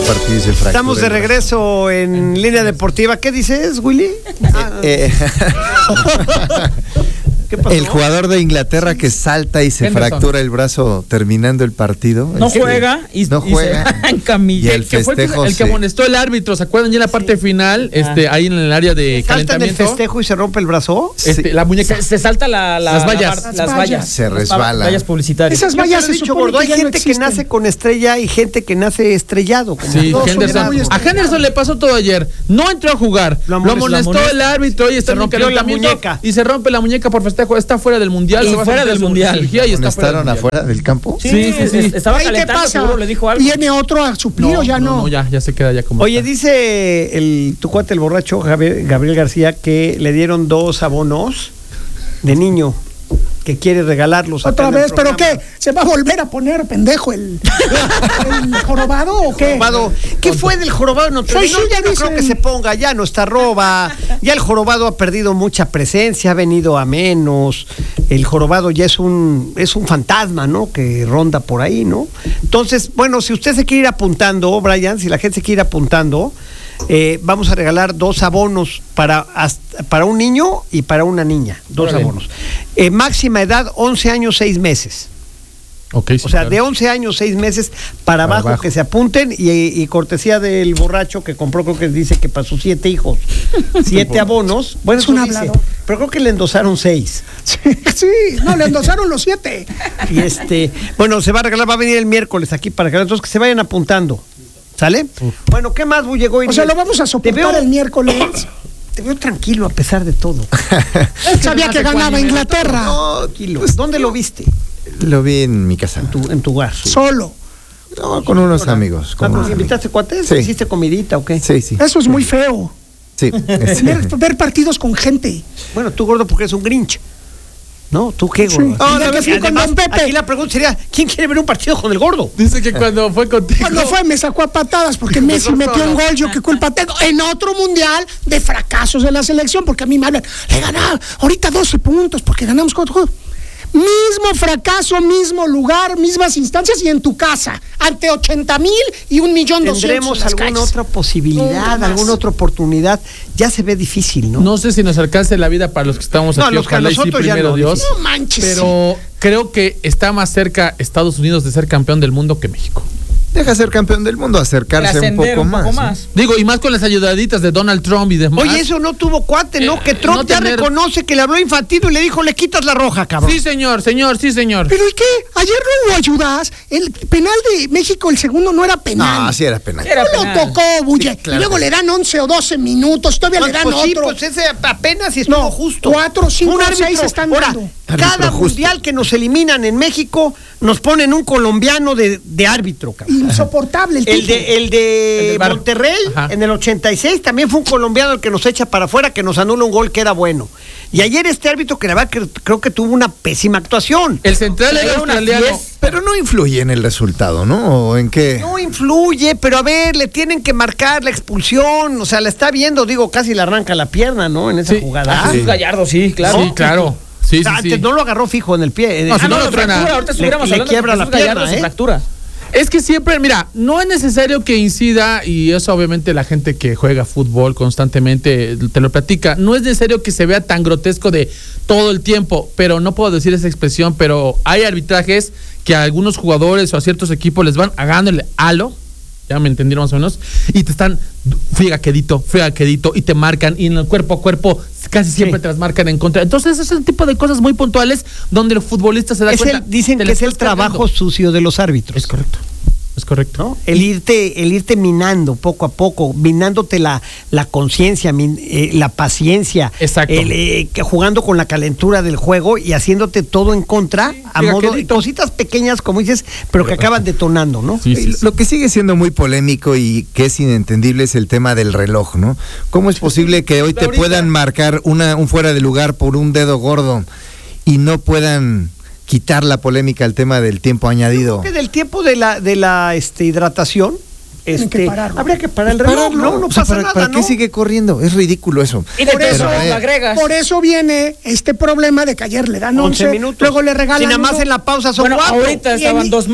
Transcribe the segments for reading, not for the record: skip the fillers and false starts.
partido y se fractura. Estamos de regreso en Línea Deportiva. ¿Qué dices, Willy? ¿Qué pasó? El jugador de Inglaterra que salta y se Henderson. fractura el brazo terminando el partido. No juega y no se juega. va en camilla. Y el Que fue festejo el que amonestó el árbitro, ¿se acuerdan? Ya en la parte final, ahí en el área de ¿Salta en el calentamiento. festejo y se rompe el brazo? La muñeca. Se salta Las vallas. las vallas. Se resbala. Vallas publicitarias. Esas vallas se dicho, supone gordo, hay que ya no gente que existen. nace con estrella y gente que nace estrellado. Como Sí, todos Henderson. son A Henderson le pasó todo ayer. No entró a jugar. Lo Lo amonestó. amonestó el árbitro y está Se en el rompió la calentamiento muñeca. y se rompe la muñeca por festejo. Está fuera del mundial. Y se va a fuera someter del a su mundial. cirugía y está fuera del ¿Estaron mundial. afuera del campo? Sí. Estaba ¿Ahí qué calentando, pasa? seguro le dijo algo. ¿Viene otro a suplir o ya no? Ya se queda ya como. Oye, está. dice tu cuate, el borracho Gabriel García, que le dieron 2 abonos de niño que quiere regalarlos. acá Otra en el vez, ¿pero programa. qué? ¿Se va a volver a poner pendejo el jorobado o qué? Jorobado. ¿Qué fue del jorobado? No, Soy suya, ya no creo dicen. que se ponga, ya no está arroba. Ya el jorobado ha perdido mucha presencia, ha venido a menos. El jorobado ya es un fantasma, ¿no? Que ronda por ahí, ¿no? Entonces, bueno, si usted se quiere ir apuntando, Brian, si la gente se quiere ir apuntando, vamos a regalar 2 abonos para un niño y para una niña. 2 Órale. abonos. Máxima edad, 11 años, 6 meses. Ok, sí, O sea, claro. de 11 años, 6 meses para abajo que se apunten y cortesía del borracho que compró, creo que dice que para sus 7 hijos, 7 abonos. Bueno, Es un eso dice, hablador. pero creo que le endosaron 6. Sí, no, le endosaron los 7. Y bueno, se va a regalar, va a venir el miércoles aquí para que entonces que se vayan apuntando. ¿Sale? Bueno, ¿qué más llegó? O sea, lo vamos a soportar el miércoles. Te veo tranquilo a pesar de todo. Él sabía que ganaba Inglaterra. No, tranquilo. ¿Dónde lo viste? Lo vi en mi casa. En tu hogar. Solo. No, con unos amigos. Con unos ¿Invitaste cuates? Sí. ¿Hiciste comidita o qué? amigos. Sí. Eso es muy feo. Sí. Ver partidos con gente. Bueno, tú gordo porque eres un Grinch. ¿No? ¿Tú qué, gordo? Sí. No, Ya que fui con además, Don Pepe. aquí la pregunta sería, ¿quién quiere ver un partido con el gordo? Dice que cuando fue contigo. Cuando fue, me sacó a patadas porque Messi metió un gol. Yo qué culpa tengo. En otro mundial de fracasos de la selección, porque a mí me hablan, le ganaba ahorita 12 puntos porque ganamos 4 juegos. Mismo fracaso, mismo lugar, mismas instancias y en tu casa, ante 80,000 y 1,200,000. ¿Tendremos alguna otra posibilidad, alguna otra oportunidad? Ya se ve difícil, ¿no? No sé si nos alcance la vida para los que estamos No, aquí. los que Ojalá y sí, nosotros ya primero no, Dios. No manches. Pero creo que está más cerca Estados Unidos de ser campeón del mundo que México. Deja ser campeón del mundo, acercarse un Trascender poco más. ¿no? Digo, y más con las ayudaditas de Donald Trump y demás. Oye, eso no tuvo cuate, ¿no? Que Trump no ya tener- reconoce que le habló Infantino y le dijo, le quitas la roja, cabrón. Sí, señor. ¿Pero y qué? Ayer no hubo ayudas. El penal de México, el segundo, no era penal. No, sí era penal. Era No lo penal. tocó, Bulle. claro Y luego que le dan 11 o 12 minutos. Todavía le dan Pues sí, otro. pues ese apenas si estuvo No, justo. 4, 5, Un árbitro. 6 están Ahora, dando. cada Árbitro justo. mundial que nos eliminan en México, nos ponen un colombiano de árbitro, cabrón. Insoportable el tipo. El de VAR. Monterrey, Ajá. en el 86, también fue un colombiano el que nos echa para afuera, que nos anula un gol que era bueno. Y ayer este árbitro que la verdad que creo que tuvo una pésima actuación. El central era australiano. Pero no influye en el resultado, ¿no? ¿O en qué? No influye, pero a ver, le tienen que marcar la expulsión, o sea, la está viendo, digo, casi le arranca la pierna, ¿no? En esa Sí. jugada. Ah, Gallardo, sí, claro. Sí, claro. Sí, O sea, sí, sí. antes no lo agarró fijo en el pie. No, si no lo se truena. fractura. Ahorita estuviéramos le hablando quiebra de la Jesús Gallardo, pierna, se ¿eh? fractura. Es que siempre, mira, no es necesario que incida, y eso obviamente la gente que juega fútbol constantemente te lo platica, no es necesario que se vea tan grotesco de todo el tiempo, pero no puedo decir esa expresión, pero hay arbitrajes que a algunos jugadores o a ciertos equipos les van agarrando el halo, ya me entendieron más o menos, y te están fregaquedito, y te marcan, y en el cuerpo a cuerpo casi siempre te las marcan en contra. Entonces, ese es el tipo de cosas muy puntuales donde el futbolista se da cuenta. Dicen te que la es el estás cargando. trabajo sucio de los árbitros. Es correcto. Es correcto. ¿No? El irte minando poco a poco, minándote la conciencia, la paciencia, Exacto. jugando con la calentura del juego y haciéndote todo en contra, a modo de fregaquedito. cositas pequeñas, como dices, pero que acaban detonando, ¿no? Sí, sí, sí. Lo que sigue siendo muy polémico y que es inentendible es el tema del reloj, ¿no? ¿Cómo es posible que hoy te puedan marcar un fuera de lugar por un dedo gordo y no puedan quitar la polémica al tema del tiempo añadido? Creo que del tiempo de la hidratación, que pararlo. habría que parar el reloj, no O sea, pasa nada, ¿para ¿no? qué sigue corriendo? Es ridículo eso. Y de Por eso, eso lo agregas. Por eso viene este problema de que ayer le dan 11 11 minutos. luego le regalan Si nada más uno. en la pausa son Bueno, 4. ahorita estaban 2 más.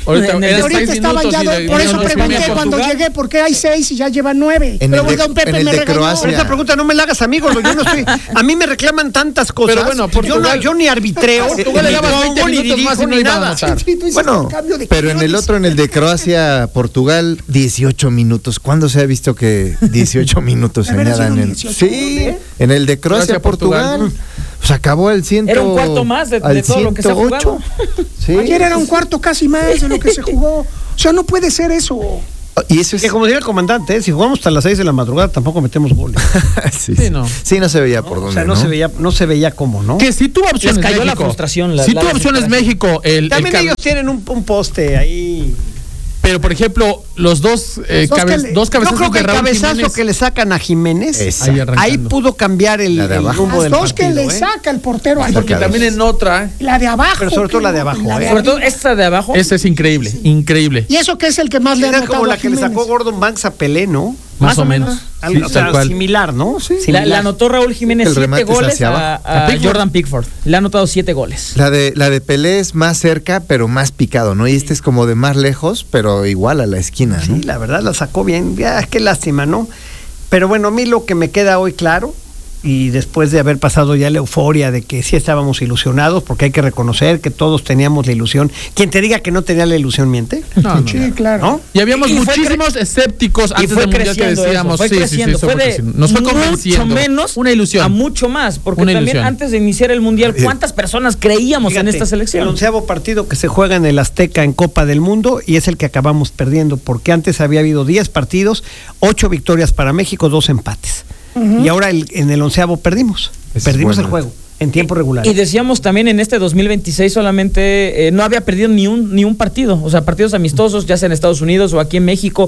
Ahorita En el- eran Ahorita 6 estaban minutos ya y de- por eso de- de- pregunté de- cuando Portugal. llegué, ¿por qué hay 6 y ya llevan 9? En Pero el de- don Pepe en el me de regañó. Croacia. Pero esa pregunta no me la hagas, amigo. Yo no estoy. A mí me reclaman tantas cosas. Pero bueno, yo, Portugal- yo ni arbitreo, Portugal le ni dabas 20 pongo, ni minutos más y dirijo, no ni iban a nada. anotar. Sí, tú hiciste Bueno, el cambio de pero en el quirones. otro, en el de Croacia-Portugal, 18 minutos. ¿Cuándo se ha visto que 18 minutos se ¿De veras añadan? eran En... 18? Sí, en el de Croacia-Portugal. Croacia-Portugal. Pues acabó el 100. Era un cuarto más de al todo lo que se ha 108. Sí. Ayer era un cuarto casi más de lo que se jugó. O sea, no puede ser eso. Y eso es. Que como diría el comandante, si jugamos hasta las 6 de la madrugada tampoco metemos goles. sí, Sí, no. Sí, no se veía por dónde. O sea, no se veía cómo, ¿no? Que si tuvo opciones Les cayó la México. frustración, la- si la tuvo opciones desesperación. México, También ellos tienen un poste ahí. pero por ejemplo, los dos, dos Yo cabezazos creo que de el Raúl cabezazo Jiménez, que le sacan a Jiménez, Esa. ahí arrancando. ahí pudo cambiar el La de abajo. rumbo Las del dos que partido. le saca el portero ahí. porque también en otra, La de abajo. Pero sobre todo la de abajo, la de ¿eh? Sobre todo arriba. esta de abajo. ese es increíble, increíble. Y eso que es el que más le ha Era anotado como a la que le Jiménez. sacó Gordon Banks a Pelé, ¿no? Más o menos. Algo, Sí, o sea, tal cual. similar, ¿no? Sí. La anotó Raúl Jiménez El 7 remate es goles hacia a, abajo. A Pickford. Jordan Pickford. Le ha anotado 7 goles. La de Pelé es más cerca, pero más picado, ¿no? Y este es como de más lejos, pero igual a la esquina, ¿no? Sí, la verdad la sacó bien. Ya, qué lástima, ¿no? Pero bueno, a mí lo que me queda hoy claro, y después de haber pasado ya la euforia de que sí estábamos ilusionados, porque hay que reconocer que todos teníamos la ilusión. Quien te diga que no tenía la ilusión miente. No, no, Sí, no. claro. ¿No? Y habíamos Y fue muchísimos escépticos Y antes fue del mundial que creciendo decíamos, eso, fue sí, creciendo. eso Fue de creciendo. Nos fue mucho convenciendo. menos Una ilusión. a mucho más. Porque Una también ilusión. antes de iniciar el mundial, ¿cuántas personas creíamos en Fíjate, esta selección? El 11º partido que se juega en el Azteca en Copa del Mundo y es el que acabamos perdiendo, porque antes había habido 10 partidos, 8 victorias para México, 2 empates. Y ahora en el 11º perdimos. Ese es Perdimos bueno. el juego en tiempo regular. Y decíamos también en este 2026 solamente no había perdido ni un partido, o sea, partidos amistosos, ya sea en Estados Unidos o aquí en México,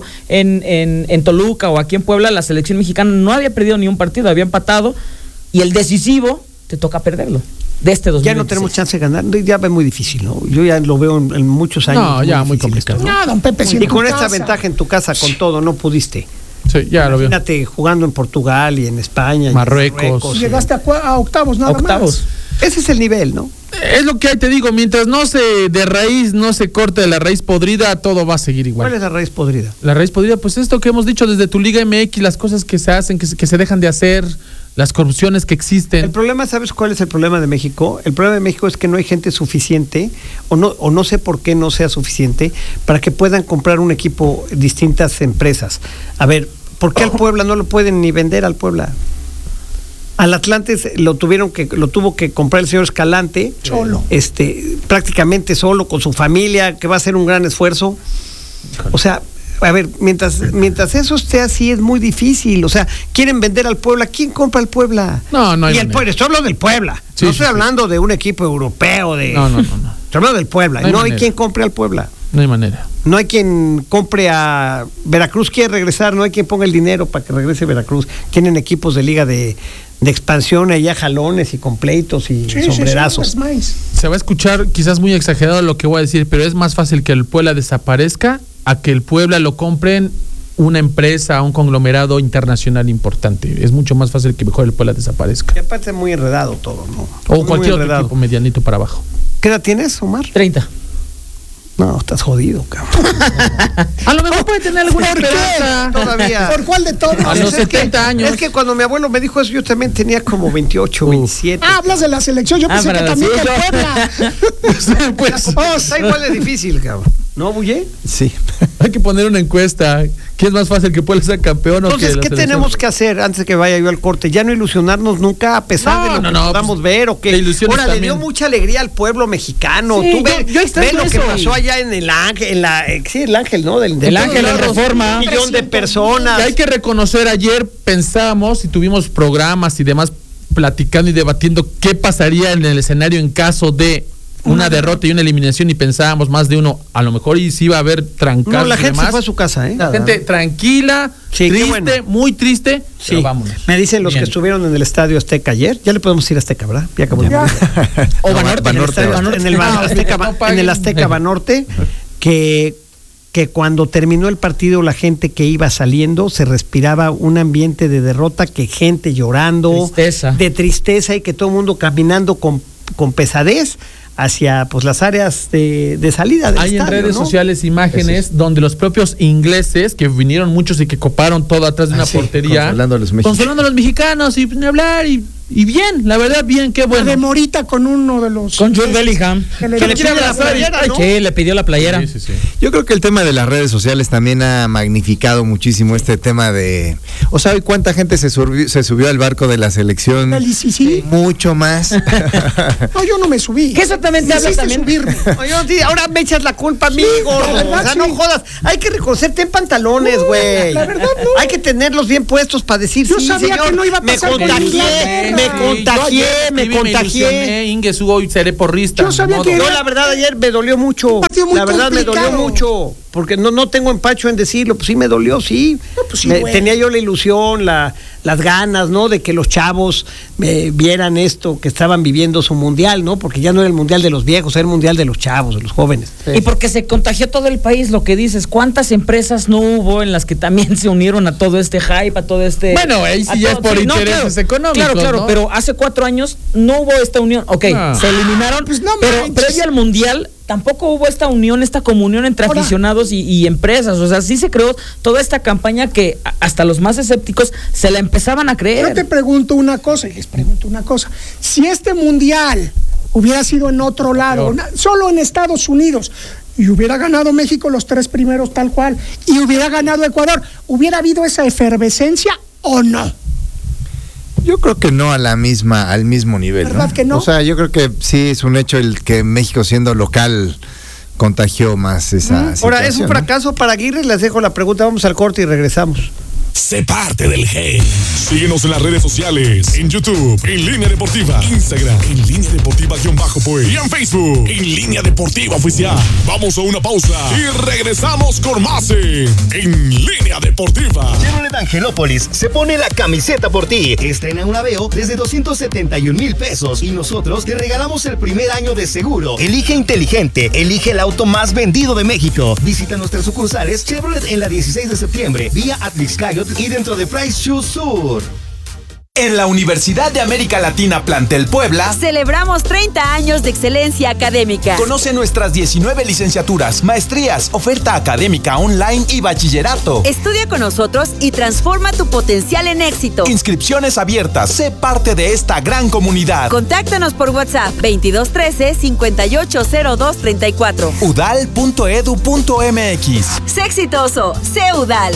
en Toluca o aquí en Puebla, la selección mexicana no había perdido ni un partido, había empatado y el decisivo te toca perderlo. De este 2026. Ya no tenemos chance de ganar, ya es muy difícil, ¿no? Yo ya lo veo en muchos años. No, ya muy difícil complicado. esto, ¿no? No, don Pepe, sí. Y en con tu esta casa. ventaja en tu casa, con todo, no pudiste. Sí, ya lo veo. Imagínate jugando en Portugal y en España. y en Marruecos. Llegaste a octavos nada octavos. más. Ese es el nivel, ¿no? Es lo que hay, te digo, mientras no se corte de la raíz podrida, todo va a seguir igual. ¿Cuál es la raíz podrida? La raíz podrida, pues esto que hemos dicho desde tu Liga MX, las cosas que se hacen, que se dejan de hacer, las corrupciones que El existen. problema, ¿sabes cuál es el problema de México? El problema de México es que no hay gente suficiente, o no sé por qué no sea suficiente, para que puedan comprar un equipo distintas empresas. A ver, ¿por qué al Puebla no lo pueden ni vender al Puebla? Al Atlantes lo tuvo que comprar el señor Escalante. Solo. Prácticamente solo, con su familia, que va a ser un gran esfuerzo. O sea, a ver, mientras eso esté así es muy difícil. O sea, quieren vender al Puebla. ¿Quién compra al Puebla? No hay Y el manera. Puebla, estoy hablando del Puebla. Sí, no sí, estoy sí. hablando de un equipo europeo. No. Estoy hablando del Puebla. No hay No hay manera. quien compre al Puebla. No hay manera. No hay quien compre a Veracruz, quiere regresar, no hay quien ponga el dinero para que regrese Veracruz. Tienen equipos de liga de expansión, allá jalones y completos y Sí, sombrerazos. sí, sí, Se va a escuchar quizás muy exagerado lo que voy a decir, pero es más fácil que el Puebla desaparezca a que el Puebla lo compren una empresa, un conglomerado internacional importante. Es mucho más fácil que mejor el Puebla desaparezca. Y aparte es muy enredado todo, ¿no? O Muy cualquier otro enredado. equipo medianito para abajo. ¿Qué edad tienes, Omar? 30. No, estás jodido, cabrón. A lo mejor puede tener alguna ¿Por qué? esperanza. Todavía. ¿Por cuál de todos? A los Es que- 70 años. Es que cuando mi abuelo me dijo eso, yo también tenía como 28, 27. Ah, hablas de la selección. Yo pensé que para también sí, del yo- Puebla. Pues Está igual de difícil, cabrón. ¿No, Bullé? Sí. hay que poner una encuesta. ¿Quién es más fácil que Puebla sea campeón o que Entonces, la ¿qué selección? tenemos que hacer antes de que vaya yo al corte? ¿Ya no ilusionarnos nunca a pesar de lo que podamos pues, ver o qué? la ilusión Ahora, es le dio también. mucha alegría al pueblo mexicano. Sí, Tú ve, yo extraño ve lo que eso. pasó allá en el Ángel, sí, el Ángel, ¿no? El Ángel en Reforma. Un millón de personas. Que hay que reconocer, ayer pensábamos y tuvimos programas y demás platicando y debatiendo qué pasaría en el escenario en caso de una derrota y una eliminación, y pensábamos más de uno, a lo mejor y sí iba a haber trancazos No, la y gente demás. se fue a su casa, ¿eh? La gente tranquila, Sí, qué triste, bueno. muy triste, Sí. pero vámonos. Me dicen los Bien. que estuvieron en el Estadio Azteca ayer. Ya le podemos ir a Azteca, ¿verdad? Ya acabó el Ya. mundial. O No, Banorte. Banorte, En el Banorte. en el Ah, Azteca, que no en paguen. el Azteca Banorte, que cuando terminó el partido la gente que iba saliendo se respiraba un ambiente de derrota, que gente llorando, Tristeza. de tristeza, y que todo el mundo caminando con pesadez hacia pues las áreas de salida del Hay en estadio, redes ¿no? sociales imágenes donde los propios ingleses, que vinieron muchos y que coparon todo atrás de una portería, consolando a los mexicanos. consolando a los mexicanos y ni hablar y bien, la verdad, bien, qué La bueno. de Morita con uno de los. Con Jude Bellingham. Que le Que le dio- pide la playera, ¿no? Sí, le pidió la playera. Sí, sí, sí. Yo creo que el tema de las redes sociales también ha magnificado muchísimo este tema de... O sea, ¿y cuánta gente se subió al barco de la selección? Del ICC. Mucho más. No, yo no me subí. ¿Qué exactamente habla Hiciste también? subirme. Oye, sí, ahora me echas la culpa a mí, gordo. la verdad, O sea, sí. no jodas. Hay que reconocerte en pantalones, güey. la verdad, no. Hay que tenerlos bien puestos para decir, Yo sí, sabía señor, que no iba a me pasar con contagié, Inglaterra. me Sí, contagié, me contagié. ilusioné, Inges, hoy seré porrista. Yo sabía ni que modo. Yo la verdad ayer me dolió mucho. partido muy La verdad me dolió complicado. mucho. Porque no tengo empacho en decirlo. Pues sí me dolió, sí. No, pues sí, güey. Tenía yo la ilusión, las ganas, ¿no? De que los chavos vieran esto, que estaban viviendo su mundial, ¿no? Porque ya no era el mundial de los viejos, era el mundial de los chavos, de los jóvenes. Y porque se contagió todo el país, lo que dices, ¿cuántas empresas no hubo en las que también se unieron a todo este hype, a todo este... Bueno, ahí sí a ya es todo- por no, intereses claro, económicos, Claro, ¿no? pero hace 4 años no hubo esta unión. Ok, No. se eliminaron, Pues no pero manches. previo al Mundial tampoco hubo esta unión, esta comunión entre Ahora- aficionados y empresas. O sea, sí se creó toda esta campaña que hasta los más escépticos se la empezaban a creer. Yo te pregunto una cosa, y les pregunto una cosa. Si este mundial hubiera sido en otro lado, solo en Estados Unidos, y hubiera ganado México los 3 primeros tal cual, y hubiera ganado Ecuador, ¿hubiera habido esa efervescencia o no? Yo creo que no al mismo nivel. ¿Verdad que no? O sea, yo creo que sí es un hecho el que México siendo local contagió más esa situación. Ahora, ¿es un ¿no? fracaso para Aguirre? Les dejo la pregunta, vamos al corte y regresamos. Sé parte del G. Síguenos en las redes sociales, en YouTube, en Línea Deportiva, Instagram, en Línea Deportiva-Pues, y en Facebook, en Línea Deportiva Oficial. Vamos a una pausa y regresamos con más en Línea Deportiva. Chevrolet Angelópolis se pone la camiseta por ti. Estrena un Aveo desde 271,000 pesos y nosotros te regalamos el primer año de seguro. Elige inteligente, elige el auto más vendido de México. Visita nuestras sucursales Chevrolet en la 16 de septiembre, vía Atlixcayot y dentro de Price Shoes Sur. En la Universidad de América Latina Plantel Puebla, Celebramos 30 años de excelencia académica. conoce nuestras 19 licenciaturas, maestrías, oferta académica online y bachillerato. Estudia con nosotros y transforma tu potencial en éxito. Inscripciones abiertas, sé parte de esta gran comunidad. Contáctanos por WhatsApp 2213-580234. udal.edu.mx. Sé exitoso, sé UDAL.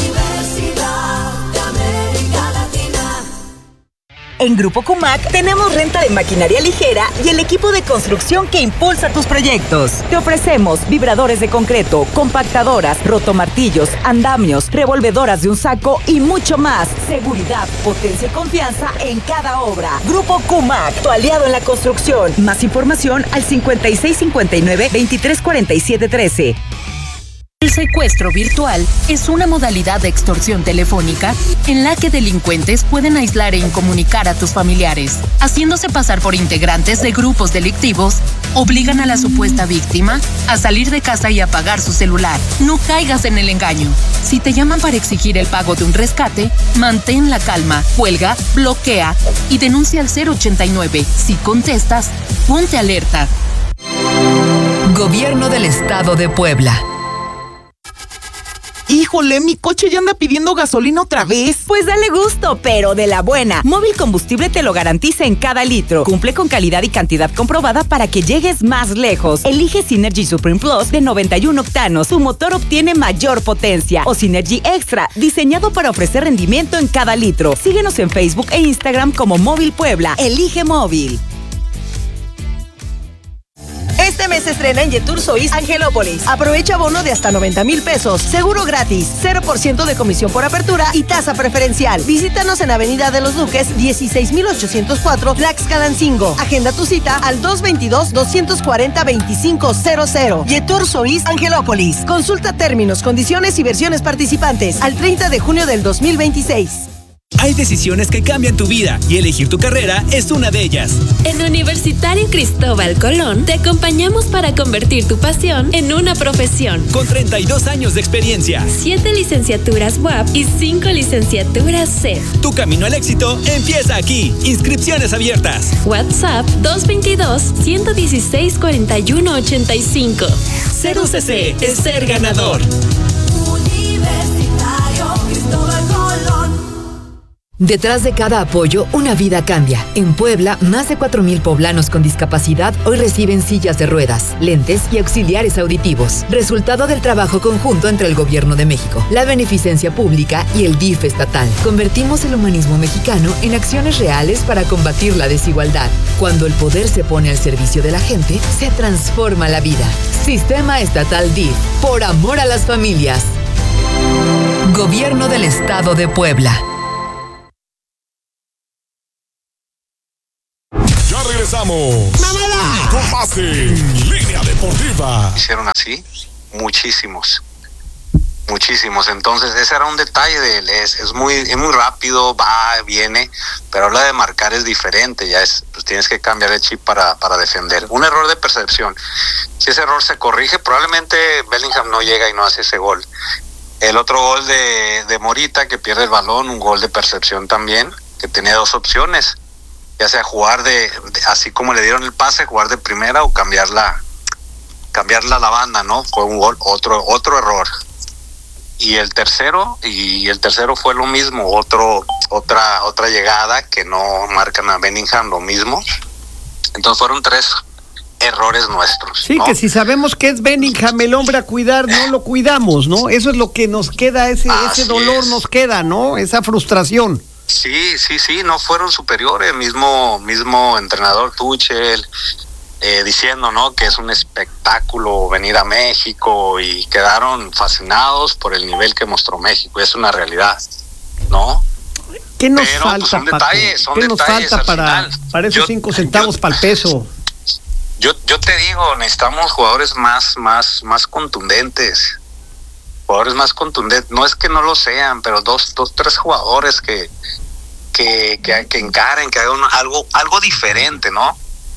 En Grupo Cumac tenemos renta de maquinaria ligera y el equipo de construcción que impulsa tus proyectos. Te ofrecemos vibradores de concreto, compactadoras, rotomartillos, andamios, revolvedoras de un saco y mucho más. Seguridad, potencia y confianza en cada obra. Grupo Cumac, tu aliado en la construcción. Más información al 5659-234713. El secuestro virtual es una modalidad de extorsión telefónica en la que delincuentes pueden aislar e incomunicar a tus familiares. Haciéndose pasar por integrantes de grupos delictivos, obligan a la supuesta víctima a salir de casa y apagar su celular. No caigas en el engaño. Si te llaman para exigir el pago de un rescate, mantén la calma, cuelga, bloquea y denuncia al 089. Si contestas, ponte alerta. Gobierno del Estado de Puebla. Híjole, mi coche ya anda pidiendo gasolina otra vez. Pues dale gusto, pero de la buena. Móvil Combustible te lo garantiza en cada litro. Cumple con calidad y cantidad comprobada para que llegues más lejos. Elige Synergy Supreme Plus de 91 octanos. Tu motor obtiene mayor potencia. O Synergy Extra, diseñado para ofrecer rendimiento en cada litro. Síguenos en Facebook e Instagram como Móvil Puebla. Elige Móvil. Este mes se estrena en Yetur Sois Angelópolis. Aprovecha bono de hasta 90,000 pesos. Seguro gratis, 0% de comisión por apertura y tasa preferencial. Visítanos en Avenida de los Duques, 16,804, Tlaxcalancingo. Agenda tu cita al 222-240-2500. Yetur Sois Angelópolis. Consulta términos, condiciones y versiones participantes al 30 de junio del 2026. Hay decisiones que cambian tu vida y elegir tu carrera es una de ellas. En Universitario Cristóbal Colón te acompañamos para convertir tu pasión en una profesión. Con 32 años de experiencia, 7 licenciaturas UAP y 5 licenciaturas CEF. Tu camino al éxito empieza aquí. Inscripciones abiertas. WhatsApp 222-116-4185. Ser UCC es ser ganador. Detrás de cada apoyo, una vida cambia. En Puebla, más de 4,000 poblanos con discapacidad hoy reciben sillas de ruedas, lentes y auxiliares auditivos. Resultado del trabajo conjunto entre el Gobierno de México, la Beneficencia Pública y el DIF estatal. Convertimos el humanismo mexicano en acciones reales para combatir la desigualdad. Cuando el poder se pone al servicio de la gente, se transforma la vida. Sistema Estatal DIF. Por amor a las familias. Gobierno del Estado de Puebla. Ya regresamos. ¡Mamala! Con más en Línea Deportiva. Hicieron así muchísimos. Entonces ese era un detalle de él. Es muy rápido, va, viene, pero a la hora de marcar es diferente. Ya pues tienes que cambiar el chip para defender. Un error de percepción. Si ese error se corrige, probablemente Bellingham no llega y no hace ese gol. El otro gol de Morita, que pierde el balón, un gol de percepción también, que tenía dos opciones. Ya sea jugar así como le dieron el pase, jugar de primera o cambiarla a la banda, ¿no? Fue un gol, otro error. Y el tercero fue lo mismo, otra llegada que no marcan a Bellingham, lo mismo. Entonces fueron 3 errores nuestros. Sí, ¿no? Que si sabemos que es Bellingham el hombre a cuidar, no lo cuidamos, ¿no? Eso es lo que nos queda, ese dolor nos queda, ¿no? Esa frustración. Sí, no fueron superiores, mismo entrenador Tuchel diciendo, ¿no? Que es un espectáculo venir a México, y quedaron fascinados por el nivel que mostró México, es una realidad, ¿no? ¿Qué nos Pero, falta, pues, son detalles ¿Qué nos falta para esos 5 centavos para el peso? Yo te digo, necesitamos jugadores más contundentes. Jugadores más contundentes, no es que no lo sean, pero 3 jugadores que encaren, que hagan algo diferente, ¿no?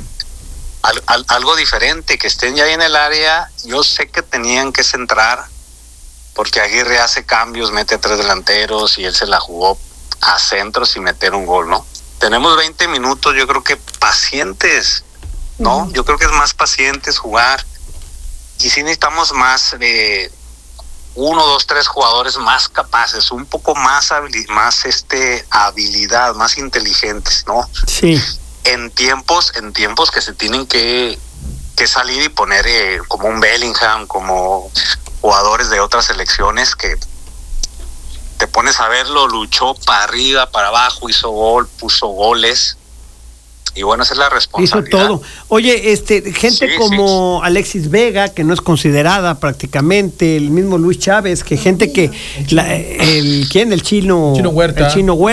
Algo diferente, que estén ya ahí en el área. Yo sé que tenían que centrar, porque Aguirre hace cambios, mete a 3 delanteros y él se la jugó a centros y meter un gol, ¿no? Tenemos 20 minutos, yo creo que pacientes, ¿no? Yo creo que es más pacientes jugar, y sí necesitamos más 1, 2, 3 jugadores más capaces, un poco más habilidad, más inteligentes, ¿no? Sí. En tiempos que se tienen que salir y poner como un Bellingham, como jugadores de otras selecciones que te pones a verlo, luchó para arriba, para abajo, hizo gol, puso goles. Y bueno, esa es la responsabilidad. Hizo todo. Oye, gente como Alexis Vega, que no es considerada prácticamente, el mismo Luis Chávez, que gente que el Chino Huerta,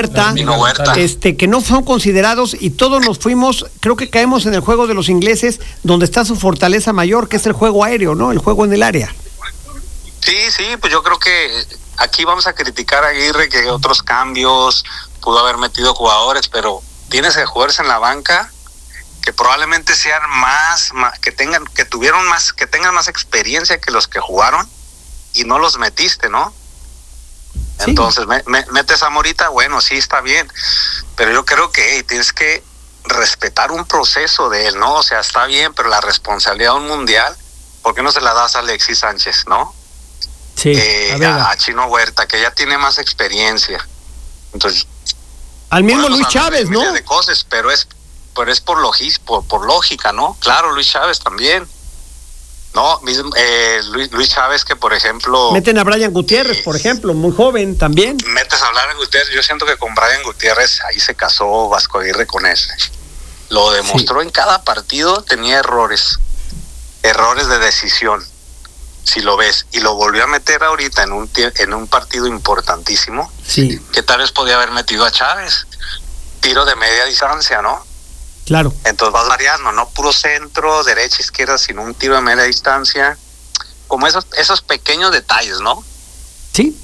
que no son considerados, y todos nos fuimos, creo que caemos en el juego de los ingleses, donde está su fortaleza mayor, que es el juego aéreo, ¿no? El juego en el área. Sí, pues yo creo que aquí vamos a criticar a Aguirre, que otros cambios, pudo haber metido jugadores, pero tienes jugadores en la banca que probablemente sean que tengan más experiencia que los que jugaron, y no los metiste, ¿no? Sí. Entonces metes a Morita, bueno, sí, está bien, pero yo creo que tienes que respetar un proceso de él, ¿no? O sea, está bien, pero la responsabilidad de un mundial, ¿por qué no se la das a Alexis Sánchez, no? Sí, a Chino Huerta, que ya tiene más experiencia. Entonces, al mismo Luis Chávez, ¿no? De cosas, pero es por lógica, ¿no? Claro, Luis Chávez también, ¿no? Luis Chávez, que por ejemplo... Meten a Brian Gutiérrez, por ejemplo, muy joven también. Metes a Brian Gutiérrez, yo siento que con Brian Gutiérrez ahí se casó Vasco Aguirre con él. Lo demostró en cada partido, tenía errores de decisión, si lo ves, y lo volvió a meter ahorita en un partido importantísimo. Sí. Que tal vez podía haber metido a Chávez, tiro de media distancia, ¿no? Claro. Entonces vas variando, no puro centro, derecha, izquierda, sino un tiro de media distancia, como esos pequeños detalles, ¿no? Sí,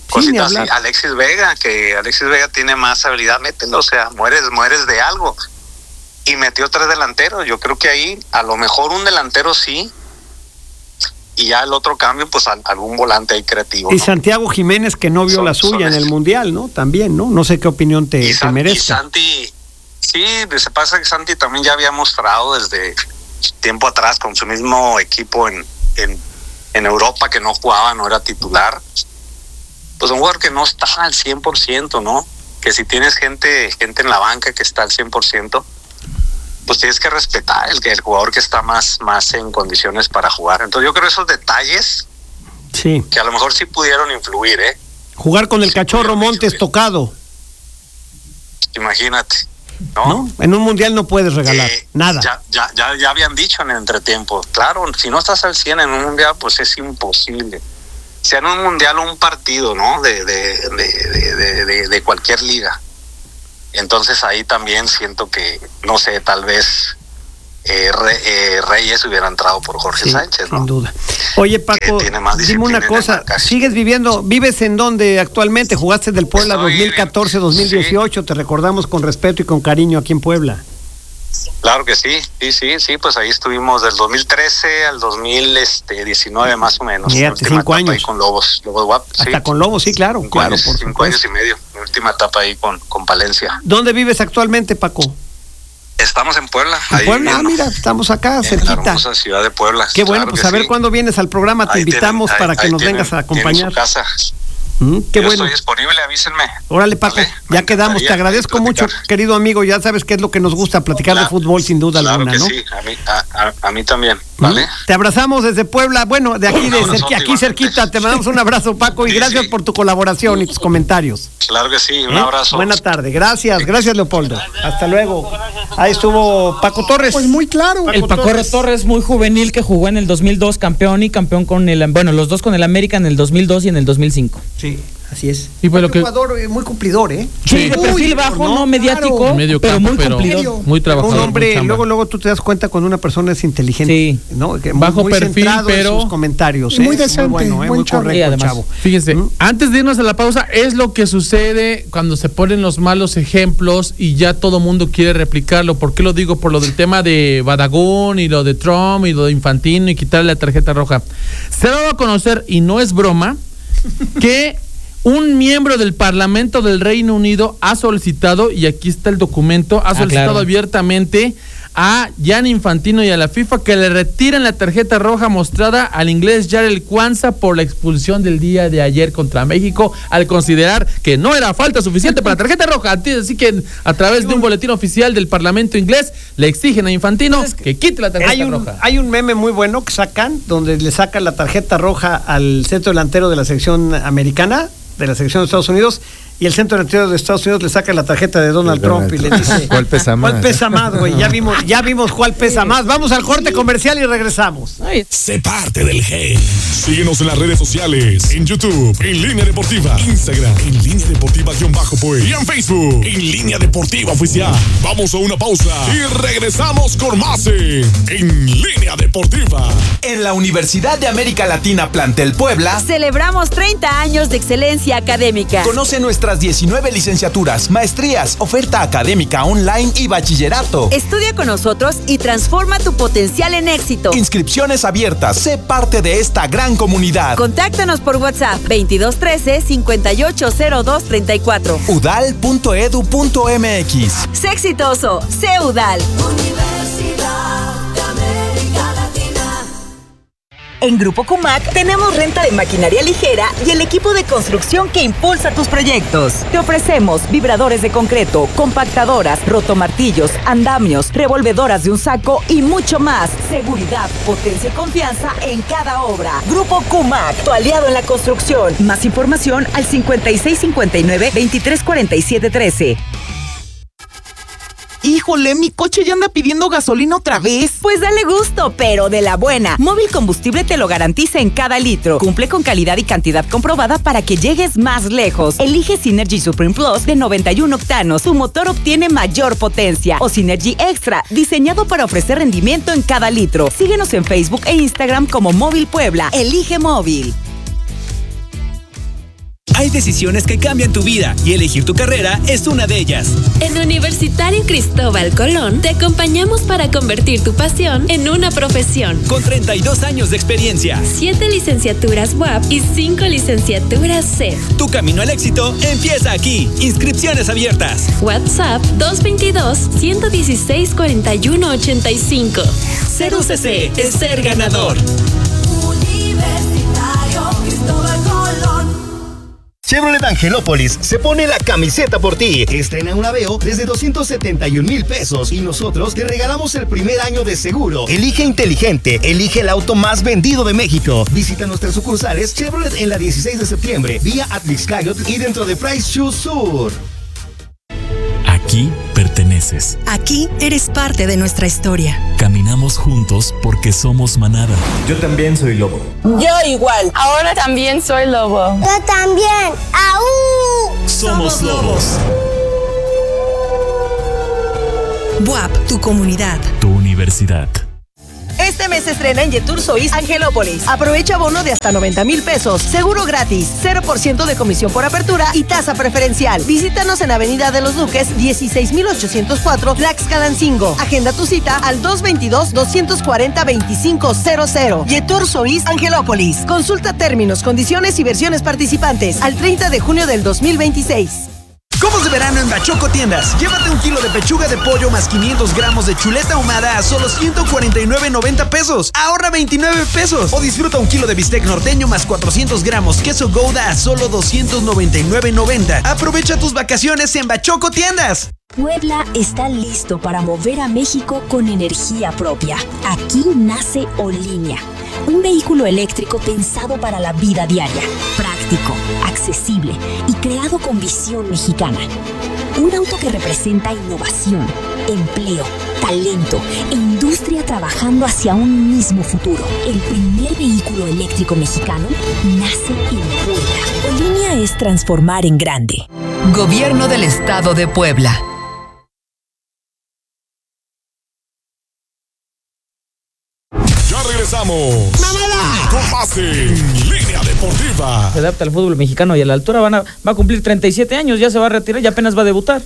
cositas así. Alexis Vega tiene más habilidad, mételo, o sea, mueres de algo. Y metió 3 delanteros. Yo creo que ahí a lo mejor un delantero sí, y ya el otro cambio, pues algún volante ahí creativo. Y ¿no? Santiago Jiménez, que no vio la suya en el Mundial, ¿no? También, ¿no? No sé qué opinión te merece. Y Santi, sí, se pasa que Santi también ya había mostrado desde tiempo atrás con su mismo equipo en Europa, que no jugaba, no era titular. Pues un jugador que no está al 100%, ¿no? Que si tienes gente en la banca que está al 100%, pues tienes que respetar el jugador que está más en condiciones para jugar. Entonces yo creo esos detalles sí, que a lo mejor sí pudieron influir, ¿eh? Jugar con el Cachorro Montes tocado. Imagínate, ¿no? En un mundial no puedes regalar nada. Ya habían dicho en el entretiempo, claro, si no estás al 100 en un mundial, pues es imposible. Sea en un mundial o un partido, ¿no? De cualquier liga. Entonces ahí también siento que, no sé, tal vez Reyes hubiera entrado por Jorge Sánchez, ¿no? Sin duda. Oye, Paco, dime una cosa, ¿vives en dónde actualmente? ¿Jugaste del Puebla 2014-2018? Te recordamos con respeto y con cariño aquí en Puebla. Claro que sí, pues ahí estuvimos del 2013 al 2019 más o menos. Fíjate, 5 años. Ahí con Lobos WAP. Hasta con Lobos, sí, claro. 5 años y medio, mi última etapa ahí con Palencia. ¿Dónde vives actualmente, Paco? Estamos en Puebla. ¿En Puebla? Mira, estamos acá, cerquita. En la hermosa ciudad de Puebla. Qué bueno, pues a ver cuándo vienes al programa, te invitamos para que nos vengas a acompañar. Su casa. Qué bueno. Estoy disponible, avísenme. Órale, Paco, ya quedamos. Te agradezco mucho, querido amigo. Ya sabes qué es lo que nos gusta, platicar de fútbol sin duda alguna, ¿no? Sí, a mí también, ¿vale? Te abrazamos desde Puebla, bueno, de aquí, aquí cerquita. Te mandamos un abrazo, Paco, y gracias por tu colaboración y tus comentarios. Claro que sí, un abrazo. Buena tarde, gracias, Leopoldo. Hasta luego. Ahí estuvo Paco Torres. Pues muy claro. El Paco Torres, muy juvenil, que jugó en el 2002, campeón con los dos con el América en el 2002 y en el 2005. Sí, así es. Y pues un jugador muy cumplidor, ¿eh? Sí, de perfil bajo, no mediático, claro. Medio pero campo, muy cumplidor. Muy trabajador. Un hombre, luego tú te das cuenta cuando una persona es inteligente, sí, ¿no? Que bajo muy perfil, pero en sus comentarios, muy decente, muy bueno, muy correcto, y además, chavo. Fíjense, antes de irnos a la pausa, es lo que sucede cuando se ponen los malos ejemplos y ya todo mundo quiere replicarlo. ¿Por qué lo digo? Por lo del tema de Badagún y lo de Trump y lo de Infantino y quitarle la tarjeta roja. Se ha dado a conocer, y no es broma, que un miembro del Parlamento del Reino Unido ha solicitado, y aquí está el documento, ha solicitado abiertamente a Gianni Infantino y a la FIFA que le retiren la tarjeta roja mostrada al inglés Jarell Quansah por la expulsión del día de ayer contra México, al considerar que no era falta suficiente para la tarjeta roja. Así que a través de un boletín oficial del Parlamento inglés le exigen a Infantino que quite la tarjeta roja. Hay un meme muy bueno que sacan, donde le sacan la tarjeta roja al centro delantero de la selección americana, de la selección de Estados Unidos, y el centro delantero de Estados Unidos le saca la tarjeta de Donald Trump y le dice ¿cuál pesa más? ¿Cuál pesa más, güey? Ya vimos cuál pesa más. Vamos al corte comercial y regresamos. Sé parte del G. Síguenos en las redes sociales, en YouTube, en Línea Deportiva, Instagram, en Línea Deportiva-Pue, y en Facebook, en Línea Deportiva Oficial. Vamos a una pausa y regresamos con más en Línea Deportiva. En la Universidad de América Latina Plantel Puebla celebramos 30 años de excelencia académica. Conoce nuestras 19 licenciaturas, maestrías, oferta académica online y bachillerato. Estudia con nosotros y transforma tu potencial en éxito. Inscripciones abiertas. Sé parte de esta gran comunidad. Contáctanos por WhatsApp 2213-580234. udal.edu.mx. Sé exitoso, sé UDAL. En Grupo Cumac tenemos renta de maquinaria ligera y el equipo de construcción que impulsa tus proyectos. Te ofrecemos vibradores de concreto, compactadoras, rotomartillos, andamios, revolvedoras de un saco y mucho más. Seguridad, potencia y confianza en cada obra. Grupo Cumac, tu aliado en la construcción. Más información al 5659-234713. Híjole, mi coche ya anda pidiendo gasolina otra vez. Pues dale gusto, pero de la buena. Móvil Combustible te lo garantiza en cada litro. Cumple con calidad y cantidad comprobada para que llegues más lejos. Elige Synergy Supreme Plus de 91 octanos. Tu motor obtiene mayor potencia. O Synergy Extra, diseñado para ofrecer rendimiento en cada litro. Síguenos en Facebook e Instagram como Móvil Puebla. Elige Móvil. Hay decisiones que cambian tu vida y elegir tu carrera es una de ellas. En Universitario Cristóbal Colón te acompañamos para convertir tu pasión en una profesión. Con 32 años de experiencia. 7 licenciaturas UAP y 5 licenciaturas CEF. Tu camino al éxito empieza aquí. Inscripciones abiertas. WhatsApp 222-116-4185. Ser UCC es ser ganador. Chevrolet Angelópolis se pone la camiseta por ti. Estrena un Aveo desde 271,000 pesos y nosotros te regalamos el primer año de seguro. Elige inteligente, elige el auto más vendido de México. Visita nuestras sucursales Chevrolet en la 16 de septiembre, vía Atlixcayot y dentro de Price Shoes Sur. Aquí perteneces. Aquí eres parte de nuestra historia. Caminamos juntos porque somos manada. Yo también soy lobo. Yo igual. Ahora también soy lobo. Yo también. ¡Aú! Somos lobos. BUAP, tu comunidad. Tu universidad. Este mes se estrena en Yetur Sois Angelópolis. Aprovecha bono de hasta 90,000 pesos, seguro gratis, 0% de comisión por apertura y tasa preferencial. Visítanos en Avenida de los Duques, 16,804, Tlaxcalancingo. Agenda tu cita al 222-240-2500. Yetur Sois Angelópolis. Consulta términos, condiciones y versiones participantes al 30 de junio del 2026. Combos de verano en Bachoco Tiendas. Llévate 1 kilo de pechuga de pollo más 500 gramos de chuleta ahumada a solo 149.90 pesos. Ahorra 29 pesos. O disfruta 1 kilo de bistec norteño más 400 gramos queso Gouda a solo 299.90. Aprovecha tus vacaciones en Bachoco Tiendas. Puebla está listo para mover a México con energía propia. Aquí nace Olinia, un vehículo eléctrico pensado para la vida diaria, práctico, accesible y creado con visión mexicana. Un auto que representa innovación, empleo, talento e industria trabajando hacia un mismo futuro. El primer vehículo eléctrico mexicano nace en Puebla. Olinia es transformar en grande. Gobierno del Estado de Puebla. Regresamos. Con pase en Línea Deportiva. Se adapta al fútbol mexicano y a la altura va a cumplir 37 años, ya se va a retirar, ya apenas va a debutar.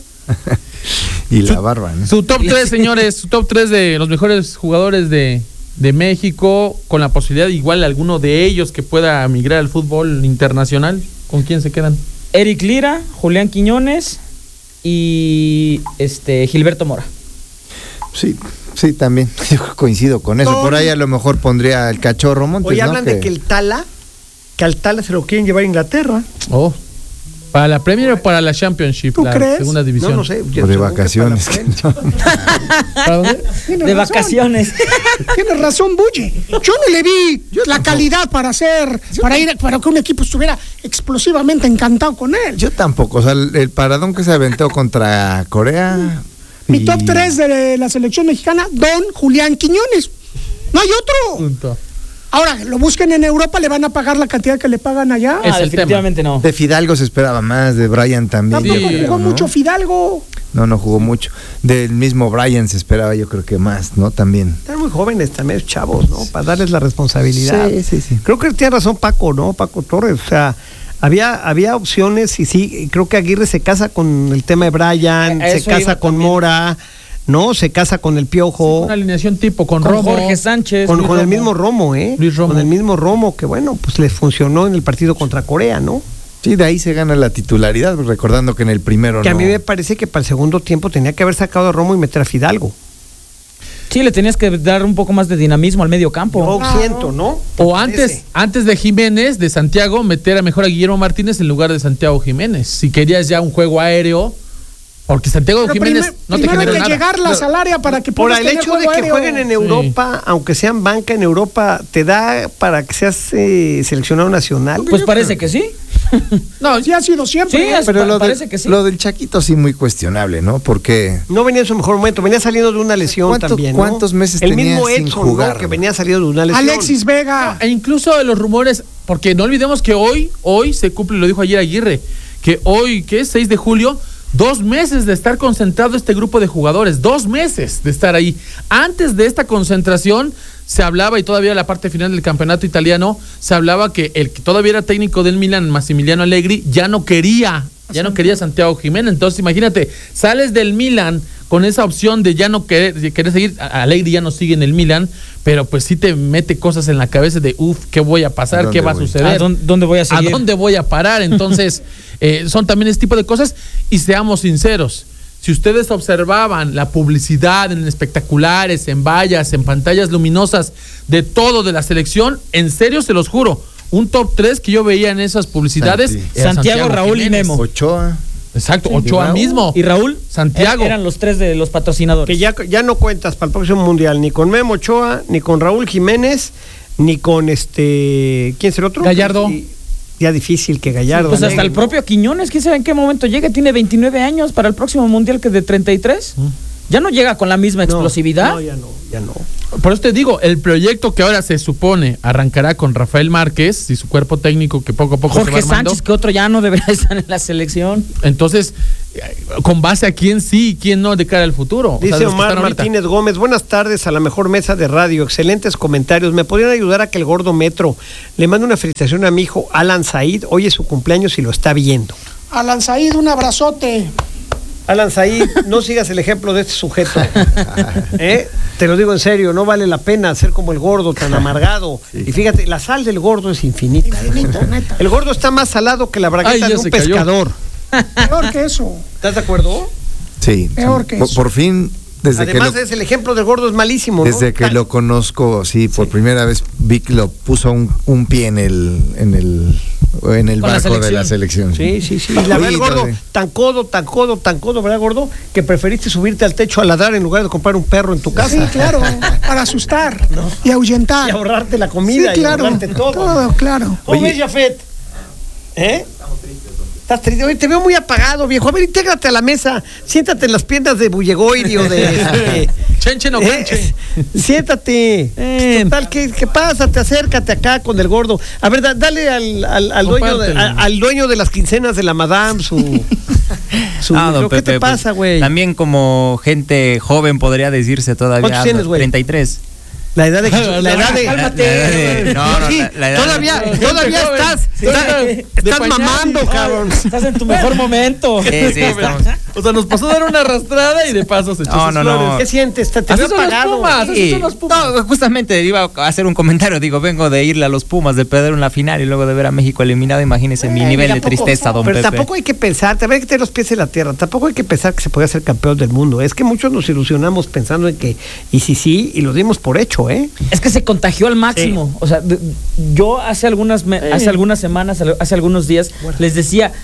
Y la barba, ¿no? Su top 3, señores, su top 3 de los mejores jugadores de México, con la posibilidad igual alguno de ellos que pueda migrar al fútbol internacional. ¿Con quién se quedan? Eric Lira, Julián Quiñones y Gilberto Mora. Sí, también. Yo coincido con eso. Por ahí a lo mejor pondría el Cachorro Montes. Hoy hablan de que al Tala se lo quieren llevar a Inglaterra. Oh. ¿Para la Premier o para la Championship? ¿Tú crees? Segunda división. No sé. De vacaciones. ¿Para dónde? De vacaciones. Tienes razón, Bulle. Yo no le vi la calidad para que un equipo estuviera explosivamente encantado con él. Yo tampoco. O sea, el paradón que se aventó contra Corea. Mi top 3 de la selección mexicana, Don Julián Quiñones. No hay otro. Punto. Ahora, lo busquen en Europa, le van a pagar la cantidad que le pagan allá. Definitivamente no. De Fidalgo se esperaba más, de Brian también. Tampoco jugó mucho Fidalgo. No jugó mucho. Del mismo Brian se esperaba, yo creo que más, ¿no? También. Están muy jóvenes también, chavos, ¿no? Para darles la responsabilidad. Sí. Creo que tiene razón Paco, ¿no? Paco Torres, o sea, había opciones y sí, creo que Aguirre se casa con el tema de Brian, se casa con Mora, ¿no? Se casa con el Piojo. Sí, una alineación tipo con Romo. Jorge Sánchez. Con el mismo Romo, ¿eh? Luis Romo. Con el mismo Romo, que bueno, pues les funcionó en el partido contra Corea, ¿no? Sí, de ahí se gana la titularidad, recordando que en el primero que a mí me parece que para el segundo tiempo tenía que haber sacado a Romo y meter a Fidalgo. Sí, le tenías que dar un poco más de dinamismo al medio campo. Yo siento, ¿no? O antes de Jiménez, de Santiago, meter a mejor a Guillermo Martínez en lugar de Santiago Jiménez. Si querías ya un juego aéreo, porque Santiago Jiménez no te genera nada. Primero hay que llegarlas al área para que puedas tener hecho de que aéreo. jueguen en Europa, aunque sean banca en Europa, ¿te da para que seas seleccionado nacional? Pues parece que sí. No, ya ha sido siempre. Sí, pero parece que sí. Lo del Chaquito sí muy cuestionable, ¿no? Porque no venía en su mejor momento, venía saliendo de una lesión también, ¿no? ¿Cuántos meses el tenía mismo sin Edson, jugar? ¿no? Que venía saliendo de una lesión. Alexis Vega. E incluso de los rumores, porque no olvidemos que hoy se cumple, lo dijo ayer Aguirre, que hoy, ¿qué es? 6 de julio, 2 meses de estar concentrado este grupo de jugadores, 2 meses de estar ahí. Antes de esta concentración se hablaba, y todavía la parte final del campeonato italiano, se hablaba que el que todavía era técnico del Milan, Massimiliano Allegri, ya no quería a Santiago Jiménez. Entonces, imagínate, sales del Milan con esa opción de ya no querer seguir, Allegri ya no sigue en el Milan, pero pues sí te mete cosas en la cabeza de, ¿qué voy a pasar? ¿Qué va a suceder? ¿Dónde voy a seguir? ¿A dónde voy a parar? Entonces, son también ese tipo de cosas, y seamos sinceros, si ustedes observaban la publicidad en espectaculares, en vallas, en pantallas luminosas, de todo de la selección, en serio se los juro, un top 3 que yo veía en esas publicidades, Santiago, Raúl Jiménez. y Memo. Ochoa. Exacto, Ochoa mismo. ¿Y Raúl? Santiago. Eran los 3 de los patrocinadores. Que ya no cuentas para el próximo mundial, ni con Memo Ochoa, ni con Raúl Jiménez, ni con ¿quién es el otro? Gallardo. Ya difícil que Gallardo. Pues hasta el propio Quiñones, quién sabe en qué momento llega, tiene 29 años para el próximo mundial, que de 33. Ya no llega con la misma explosividad. No, ya no. Por eso te digo, el proyecto que ahora se supone arrancará con Rafael Márquez y su cuerpo técnico que poco a poco Jorge se va armando. Sánchez, que otro ya no debería estar en la selección. Entonces, con base a quién sí y quién no de cara al futuro. Dice Omar Martínez Gómez, buenas tardes a la mejor mesa de radio, excelentes comentarios. ¿Me podrían ayudar a que el gordo Metro le mande una felicitación a mi hijo Alan Said? Hoy es su cumpleaños y lo está viendo. Alan Said, un abrazote. Alan Said, no sigas el ejemplo de este sujeto. Te lo digo en serio, no vale la pena ser como el gordo tan amargado. Sí. Y fíjate, la sal del gordo es infinita. Neta. El gordo está más salado que la bragueta de un pescador. Peor que eso. ¿Estás de acuerdo? Sí. Peor que eso. Por fin, además es el ejemplo del gordo es malísimo, ¿no? Desde que lo conozco, por primera vez vi que lo puso un pie en el barco de la selección. Sí. Y la verdad, gordo, tan codo, ¿verdad, gordo? Que preferiste subirte al techo a ladrar en lugar de comprar un perro en tu casa. Sí, claro, para asustar y ahuyentar. Y ahorrarte la comida, sí, claro, y ahorrarte todo. Todo, claro. ¿Cómo ves, Jafet? Estamos tristes. Estás triste. Oye, te veo muy apagado, viejo. A ver, intégrate a la mesa. Siéntate en las piernas de Bullegoiri o de... Chenche no canche. Siéntate. Total, ¿qué pasa? Acércate acá con el gordo. A ver, dale al dueño de las quincenas de la madame su don ¿qué Pepe, te pasa, güey? También como gente joven podría decirse todavía. ¿Cuántos tienes, güey? 33. La edad de cálmate. Todavía estás mamando, cabrón. Estás en tu mejor momento. Sí, estamos. O sea, nos pasó a dar una arrastrada y de paso se echó sus flores. No. ¿Qué sientes? Te veo apagado. No, justamente iba a hacer un comentario. Digo, vengo de irle a los Pumas, de perder una final y luego de ver a México eliminado. Imagínese mi nivel de tristeza, don Pepe. Pero tampoco hay que pensar, te voy a tener los pies en la tierra. Tampoco hay que pensar que se puede ser campeón del mundo. Es que muchos nos ilusionamos pensando en que, y sí, y lo dimos por hecho, Es que se contagió al máximo. Sí. O sea, yo hace algunas semanas, hace algunos días, les decía,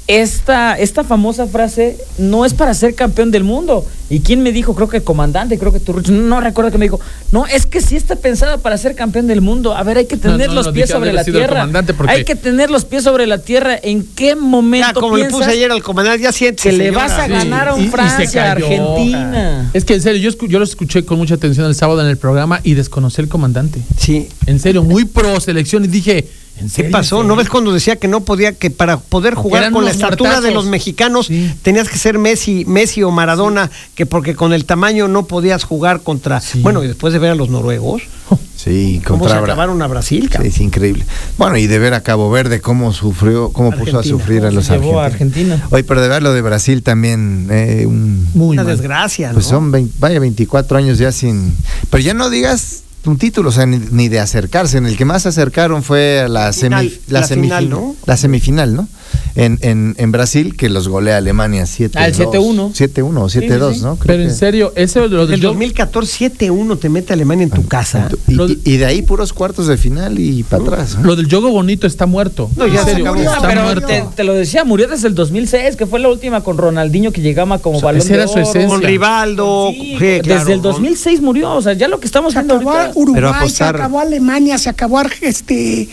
esta famosa frase no es para ser campeón del mundo. ¿Y quién me dijo? Creo que el comandante, creo que Turruch, no recuerdo que me dijo, no, es que sí está pensada para ser campeón del mundo. A ver, hay que tener los pies sobre la tierra. Hay que tener los pies sobre la tierra. ¿En qué momento ya, como le puse ayer al comandante, ya sientes que le vas a ganar a un Francia, Argentina? Es que en serio, yo lo escuché con mucha atención el sábado en el programa y desconocí al comandante. Sí. En serio, muy pro selección, y dije... ¿Qué pasó? ¿No ves cuando decía que no podía, que para poder jugar con la estatura de los mexicanos tenías que ser Messi o Maradona, que porque con el tamaño no podías jugar contra... Bueno, y después de ver a los noruegos... Sí, cómo se acabaron a Brasil, sí, es increíble. Bueno, y de ver a Cabo Verde cómo puso a sufrir a los argentinos. Oye, pero de ver lo de Brasil también, una desgracia, ¿no? Pues son 24 años ya sin... Pero ya no digas un título, o sea, ni de acercarse. En el que más se acercaron fue a la semifinal, ¿no? La semifinal, ¿no? En Brasil, que los golea Alemania 7-2. El 7-1. 7-1 o 7-2, ¿no? Pero en serio, ese lo del 2014 7-1 te mete Alemania en tu casa. Y de ahí puros cuartos de final y para atrás. Lo del Yogo Bonito está muerto. No, ya en serio, está muerto. Te lo decía, murió desde el 2006, que fue la última con Ronaldinho que llegaba como balón de oro. Su esencia. Con Rivaldo. Sí, claro, desde el 2006 murió, o sea, ya lo que estamos viendo ahorita. Uruguay, se acabó Alemania, se acabó Brasil.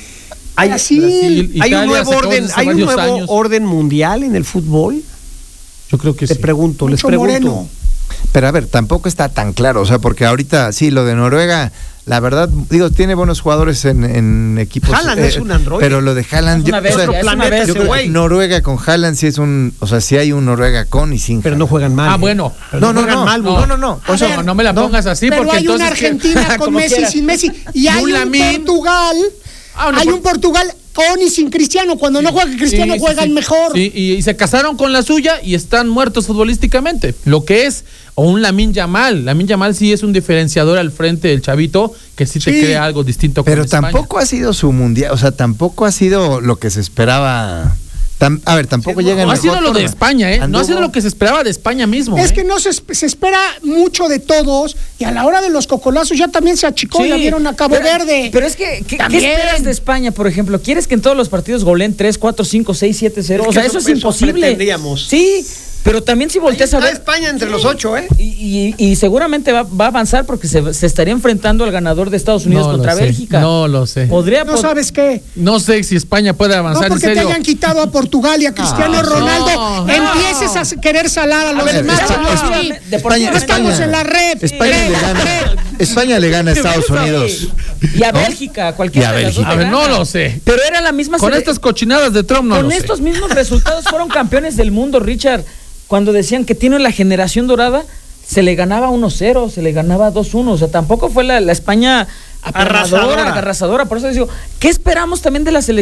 ¿Hay un nuevo orden mundial en el fútbol? Yo creo que les pregunto. Moreno. Pero a ver, tampoco está tan claro, o sea, porque ahorita sí, lo de Noruega la verdad, digo, tiene buenos jugadores en equipos. Haaland es un androide. Pero lo de Haaland, Noruega con Haaland sí es sí hay un Noruega con y sin. Pero no juegan mal. Bueno. No. No me la pongas así pero porque hay entonces una Argentina con Messi y sin Messi. Y hay un Portugal. Hay un Portugal con y sin Cristiano. Cuando no juega Cristiano, juegan mejor. Sí, y se casaron con la suya y están muertos futbolísticamente. Lo que es, o un Lamine Yamal. Lamine Yamal sí es un diferenciador al frente del chavito que sí te crea algo distinto. Pero tampoco ha sido su mundial, tampoco ha sido lo que se esperaba. Tampoco llega en No ha sido lo de España, no ha sido lo que se esperaba de España mismo. Es que no se espera mucho de todos y a la hora de los cocolazos ya también se achicó, ya vieron a Cabo Verde. Pero es que, ¿qué esperas de España, por ejemplo? ¿Quieres que en todos los partidos goleen 3, 4, 5, 6, 7-0? O sea, eso es imposible. Sí. Pero también si volteas a ver... España entre los 8, Y seguramente va a avanzar porque se estaría enfrentando al ganador de Estados Unidos contra Bélgica. No lo sé. ¿No sabes qué? No sé si España puede avanzar, no, porque en serio. te hayan quitado a Portugal y a Cristiano Ronaldo. Empieces a querer salar a los demás. Estamos en la red. España le gana a Estados Unidos. Y a Bélgica, a cualquiera de las dos. A ver, no lo sé. Pero era la misma... Con estas cochinadas de Trump, Con estos mismos resultados fueron campeones del mundo, Richard. Cuando decían que tiene la generación dorada, se le ganaba 1-0, se le ganaba 2-1. O sea, tampoco fue la España arrasadora. Por eso les digo, ¿qué esperamos también de la selección?